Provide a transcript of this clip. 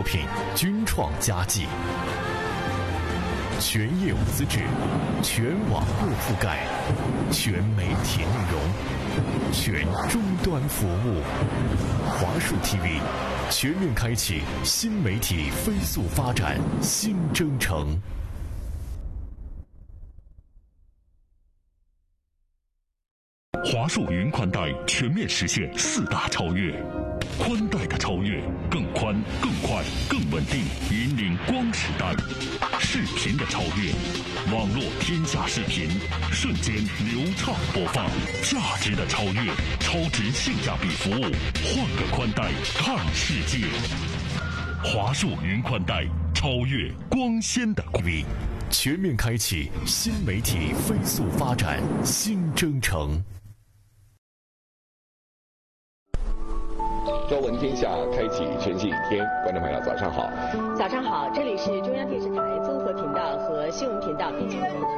品均创佳绩。全业务资质，全网络覆盖，全媒体内容，全终端服务。华数 TV 全面开启新媒体飞速发展新征程。 华数云宽带全面实现4大超越，宽带的超越，更宽、更快、更稳定，引领光时代；视频的超越，网络天下视频，瞬间流畅播放；价值的超越，超值性价比服务，换个宽带看世界。华数云宽带超越光纤的 TV，全面开启新媒体飞速发展新征程。 朝闻天下，开启全新一天。观众朋友，早上好！ 早上好，这里是中央电视台综合频道和新闻频道并行播出。